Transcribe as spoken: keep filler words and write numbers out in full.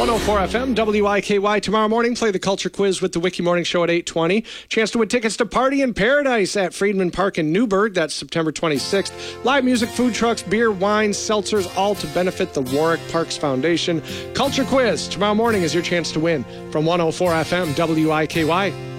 one oh four F M, W I K Y. Tomorrow morning, play the Culture Quiz with the Wiki Morning Show at eight twenty. Chance to win tickets to Party in Paradise at Friedman Park in Newburgh. That's September twenty-sixth. Live music, food trucks, beer, wine, seltzers, all to benefit the Warwick Parks Foundation. Culture Quiz tomorrow morning is your chance to win from one oh four F M, W I K Y.